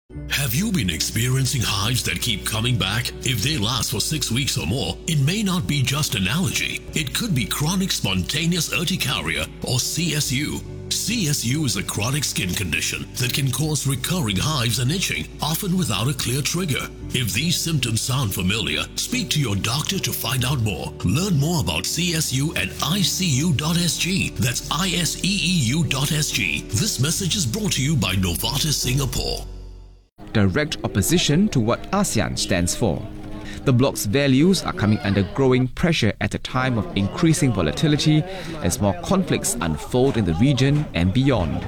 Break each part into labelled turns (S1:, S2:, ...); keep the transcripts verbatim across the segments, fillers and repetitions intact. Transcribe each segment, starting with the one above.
S1: Have you been experiencing hives that keep coming back? If they last for six weeks or more, it may not be just an allergy. It could be chronic spontaneous urticaria or C S U. C S U is a chronic skin condition that can cause recurring hives and itching, often without a clear trigger. If these symptoms sound familiar, speak to your doctor to find out more. Learn more about C S U at I C U dot S G. That's I S E E U dot S G. This message is brought to you by Novartis Singapore.
S2: Direct opposition to what ASEAN stands for. The bloc's values are coming under growing pressure at a time of increasing volatility as more conflicts unfold in the region and beyond.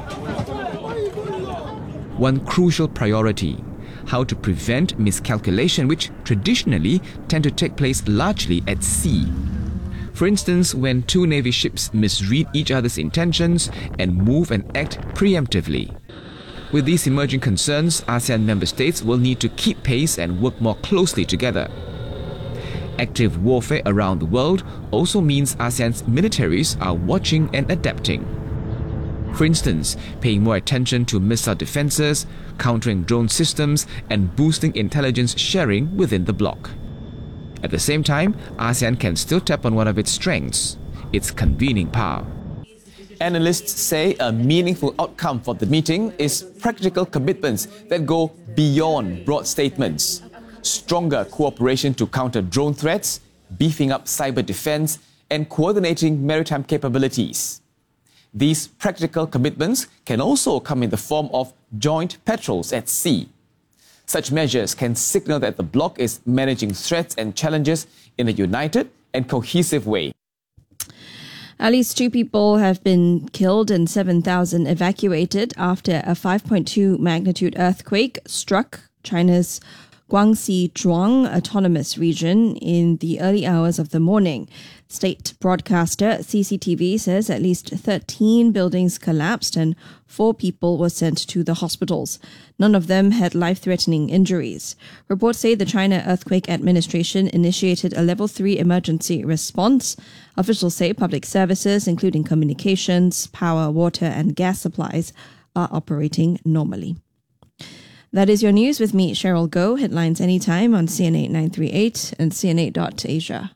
S2: One crucial priority: how to prevent miscalculation, which traditionally tend to take place largely at sea. For instance, when two Navy ships misread each other's intentions and move and act preemptively. With these emerging concerns, ASEAN member states will need to keep pace and work more closely together. Active warfare around the world also means ASEAN's militaries are watching and adapting. For instance, paying more attention to missile defenses, countering drone systems, and boosting intelligence sharing within the bloc. At the same time, ASEAN can still tap on one of its strengths: its convening power.
S3: Analysts say a meaningful outcome for the meeting is practical commitments that go beyond broad statements. Stronger cooperation to counter drone threats, beefing up cyber defense, and coordinating maritime capabilities. These practical commitments can also come in the form of joint patrols at sea. Such measures can signal that the bloc is managing threats and challenges in a united and cohesive way.
S4: At least two people have been killed and seven thousand evacuated after a five point two magnitude earthquake struck China's Guangxi Zhuang Autonomous Region in the early hours of the morning. State broadcaster C C T V says at least thirteen buildings collapsed and four people were sent to the hospitals. None of them had life-threatening injuries. Reports say the China Earthquake Administration initiated a level three emergency response. Officials say public services, including communications, power, water and gas supplies, are operating normally. That is your news with me, Cheryl Goh. Headlines anytime on C N eight nine three eight and C N eight dot asia.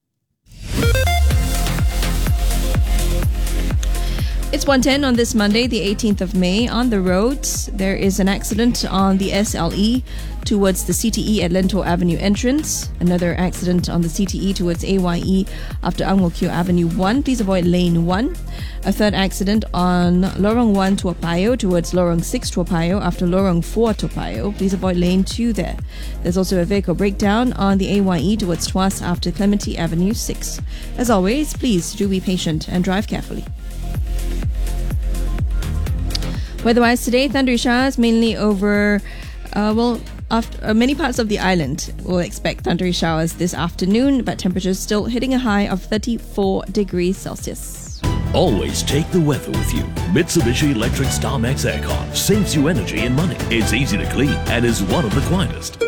S4: It's one ten on this Monday, the eighteenth of May. On the roads, there is an accident on the S L E towards the C T E at Lento Avenue entrance. Another accident on the C T E towards A Y E after Ang Mo Kio Avenue one. Please avoid lane one. A third accident on Lorong one Toa Payoh towards Lorong six Toa Payoh after Lorong four Toa Payoh. Please avoid lane two there. There's also a vehicle breakdown on the A Y E towards Tuas after Clementi Avenue six. As always, please do be patient and drive carefully. Weather-wise today, thundery showers mainly over, uh, well, after, uh, many parts of the island. We'll expect thundery showers this afternoon, but temperatures still hitting a high of thirty-four degrees Celsius.
S1: Always take the weather with you. Mitsubishi Electric StarMax Aircon saves you energy and money. It's easy to clean and is one of the quietest.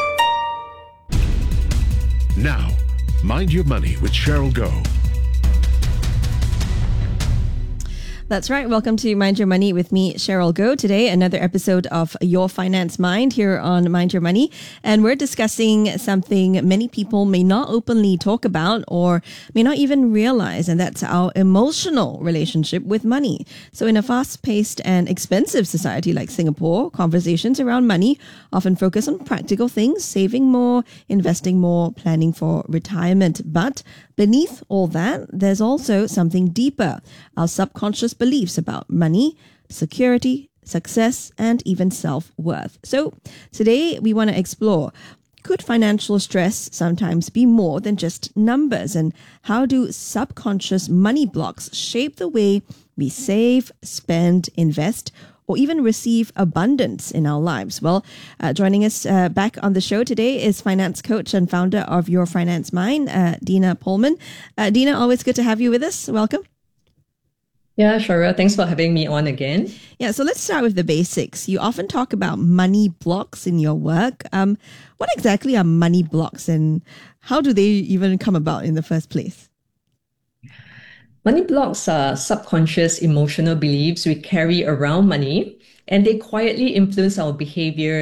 S5: Now, Mind Your Money with Cheryl Goh.
S4: That's right. Welcome to Mind Your Money with me, Cheryl Goh. Today, another episode of Your Finance Mind here on Mind Your Money. And we're discussing something many people may not openly talk about or may not even realize, and that's our emotional relationship with money. So in a fast-paced and expensive society like Singapore, conversations around money often focus on practical things, saving more, investing more, planning for retirement. But beneath all that, there's also something deeper, our subconscious beliefs about money, security, success, and even self-worth. So today we want to explore, could financial stress sometimes be more than just numbers? And how do subconscious money blocks shape the way we save, spend, invest, or even receive abundance in our lives? Well, uh, joining us uh, back on the show today is finance coach and founder of Your Finance Mind, uh, Dina Pollman. Uh, Dina, always good to have you with us. Welcome.
S6: Yeah, sure. Thanks for having me on again.
S4: Yeah, so let's start with the basics. You often talk about money blocks in your work. Um, what exactly are money blocks and how do they even come about in the first place?
S6: Money blocks are subconscious emotional beliefs we carry around money, and they quietly influence our behavior